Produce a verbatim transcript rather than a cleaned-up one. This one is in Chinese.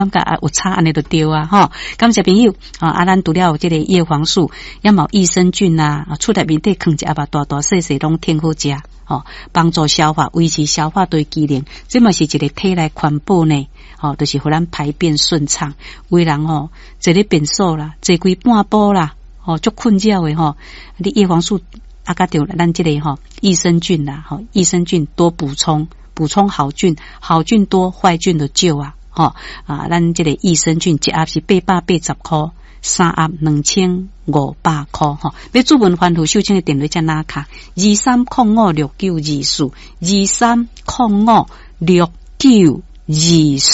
感觉啊有差安尼就对啊吼，感谢朋友啊！啊，咱除了有这个叶黄素，也有益生菌啊，啊，厝内面底放一阿把大大细细拢挺好食哦，帮助消化，维持消化对机能，这嘛是一个体内环保呢，哦，就是互咱排便顺畅。有人吼，坐咧便所啦，坐规半晡啦，哦，足困扰的吼，你叶黄素啊，甲着咱这个吼益生菌啦，吼益生菌多补充，补充好菌，好菌多，坏菌就少啊。吼、哦、啊，咱这个益生菌一盒是八百八十块，三盒两千五百块吼。要注文番薯秀清的电话在哪卡？二三零五六九二四，二三零五六九二四。